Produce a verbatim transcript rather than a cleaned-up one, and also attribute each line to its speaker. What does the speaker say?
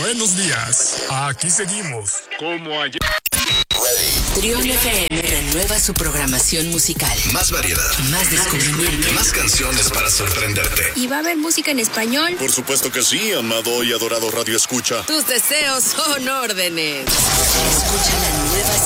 Speaker 1: Buenos días. Aquí seguimos. Como ayer.
Speaker 2: Trión F M renueva su programación musical.
Speaker 3: Más variedad.
Speaker 2: Más descubrimiento.
Speaker 3: Más canciones para sorprenderte.
Speaker 4: ¿Y va a haber música en español?
Speaker 5: Por supuesto que sí, amado y adorado Radio Escucha.
Speaker 2: Tus deseos son órdenes. Escucha la nueva